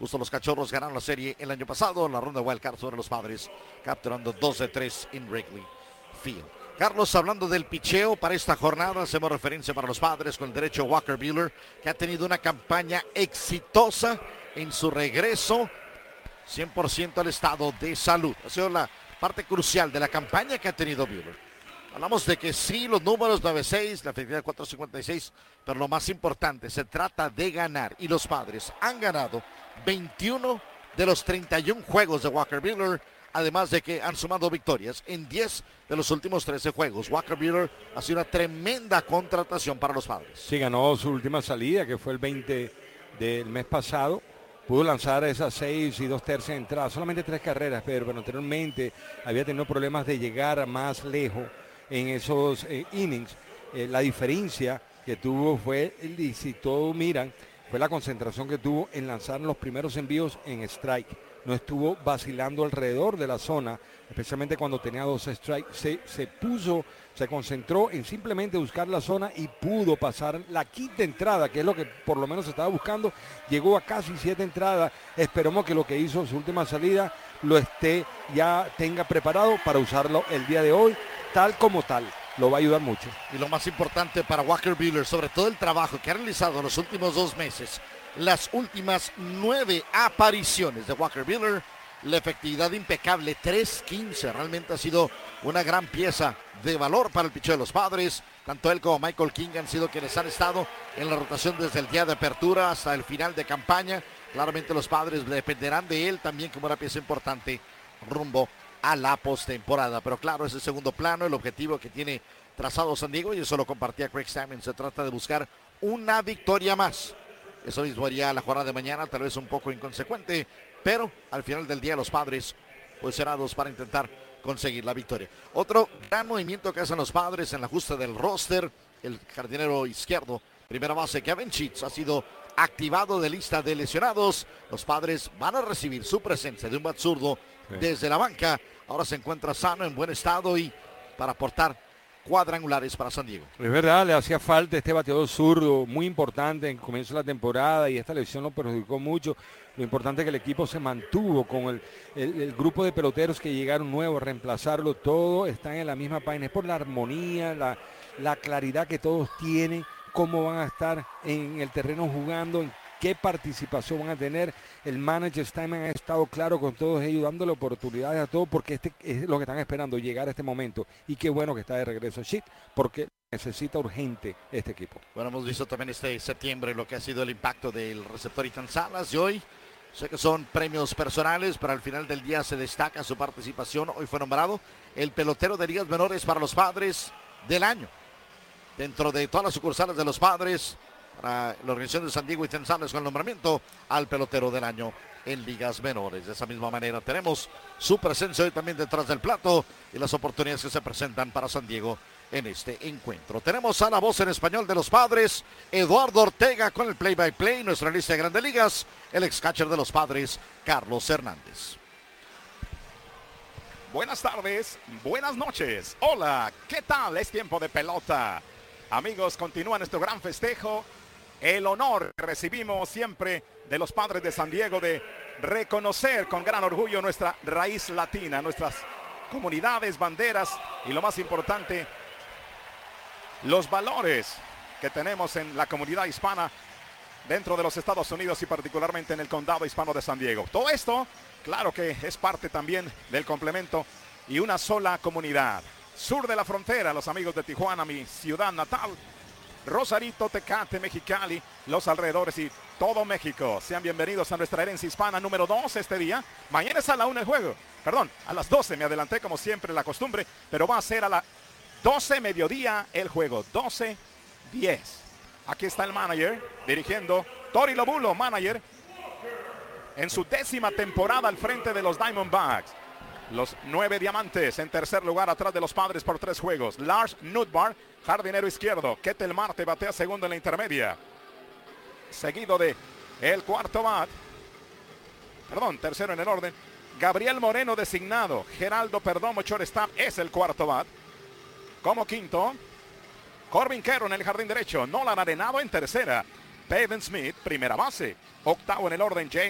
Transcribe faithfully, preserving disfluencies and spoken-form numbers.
Justo los Cachorros ganaron la serie el año pasado, en la ronda de Wild Card sobre los Padres, capturando dos de tres en Wrigley Field. Carlos, hablando del picheo para esta jornada, hacemos referencia para los Padres con el derecho Walker Buehler, que ha tenido una campaña exitosa en su regreso cien por ciento al estado de salud. Ha sido la parte crucial de la campaña que ha tenido Buehler. Hablamos de que sí, los números nueve seis, la efectividad cuatro cincuenta y seis, pero lo más importante, se trata de ganar. Y los Padres han ganado veintiuno de los treinta y uno juegos de Walker Buehler, además de que han sumado victorias en diez de los últimos trece juegos. Walker Buehler ha sido una tremenda contratación para los Padres. Sí, ganó su última salida, que fue el veinte del mes pasado. Pudo lanzar esas seis y dos tercias entradas, solamente tres carreras, pero, pero anteriormente había tenido problemas de llegar más lejos en esos eh, innings. Eh, la diferencia que tuvo fue, y si todos miran, fue la concentración que tuvo en lanzar los primeros envíos en strike. No estuvo vacilando alrededor de la zona, especialmente cuando tenía dos strikes. Se, se puso, se concentró en simplemente buscar la zona y pudo pasar la quinta entrada, que es lo que por lo menos estaba buscando. Llegó a casi siete entradas. Esperemos que lo que hizo en su última salida lo esté, ya tenga preparado para usarlo el día de hoy, tal como tal. Lo va a ayudar mucho. Y lo más importante para Walker Buehler, sobre todo el trabajo que ha realizado en los últimos dos meses, las últimas nueve apariciones de Walker Buehler, la efectividad impecable, tres quince, realmente ha sido una gran pieza de valor para el picheo de los Padres. Tanto él como Michael King han sido quienes han estado en la rotación desde el día de apertura hasta el final de campaña. Claramente los Padres dependerán de él también como una pieza importante rumbo a la postemporada. Pero claro, es el segundo plano, el objetivo que tiene trazado San Diego, y eso lo compartía Craig Stammen. Se trata de buscar una victoria más. Eso mismo haría la jornada de mañana, tal vez un poco inconsecuente, pero al final del día los Padres pues serán dos para intentar conseguir la victoria. Otro gran movimiento que hacen los Padres en la ajuste del roster, el jardinero izquierdo, primera base Kevin Sheets, ha sido activado de lista de lesionados. Los Padres van a recibir su presencia de un bat zurdo sí. desde la banca. Ahora se encuentra sano, en buen estado y para aportar cuadrangulares para San Diego. Es verdad, le hacía falta este bateador zurdo muy importante en el comienzo de la temporada y esta lesión lo perjudicó mucho. Lo importante es que el equipo se mantuvo con el, el, el grupo de peloteros que llegaron nuevos a reemplazarlo. Todos están en la misma página. Es por la armonía, la, la claridad que todos tienen, cómo van a estar en el terreno jugando, en qué participación van a tener. El manager Steinman ha estado claro con todos ellos, dándole oportunidades a todos, porque este es lo que están esperando, llegar a este momento. Y qué bueno que está de regreso Sheet, porque necesita urgente este equipo. Bueno, hemos visto también este septiembre lo que ha sido el impacto del receptor Ethan Salas, y hoy sé que son premios personales, pero al final del día se destaca su participación. Hoy fue nombrado el pelotero de ligas menores para los Padres del año. Dentro de todas las sucursales de los Padres, para la organización de San Diego, Ethan Salas con el nombramiento al pelotero del año en ligas menores. De esa misma manera tenemos su presencia hoy también detrás del plato y las oportunidades que se presentan para San Diego en este encuentro. Tenemos a la voz en español de los Padres, Eduardo Ortega, con el play-by-play, nuestra lista de Grandes Ligas, el ex-catcher de los Padres, Carlos Hernández. Buenas tardes, buenas noches. Hola, ¿qué tal? Es tiempo de pelota. Amigos, continúa nuestro gran festejo. El honor que recibimos siempre de los Padres de San Diego de reconocer con gran orgullo nuestra raíz latina, nuestras comunidades, banderas y lo más importante, los valores que tenemos en la comunidad hispana dentro de los Estados Unidos y particularmente en el condado hispano de San Diego. Todo esto, claro que es parte también del complemento y una sola comunidad. Sur de la frontera, los amigos de Tijuana, mi ciudad natal, Rosarito, Tecate, Mexicali, los alrededores y todo México. Sean bienvenidos a nuestra herencia hispana número dos este día. Mañana es a la una el juego. Perdón, a las doce me adelanté como siempre la costumbre, pero va a ser a las doce mediodía el juego. doce diez. Aquí está el manager dirigiendo. Tori Lobulo, manager, en su décima temporada al frente de los Diamondbacks. Los nueve diamantes en tercer lugar atrás de los Padres por tres juegos. Lars Nootbaar, jardinero izquierdo. Ketel Marte batea segundo en la intermedia. Seguido de el cuarto bat. Perdón, tercero en el orden. Gabriel Moreno designado. Geraldo Perdomo, shortstop, es el cuarto bat. Como quinto, Corbin Carroll en el jardín derecho. Nolan Arenado en tercera. Peyton Smith, primera base. Octavo en el orden, James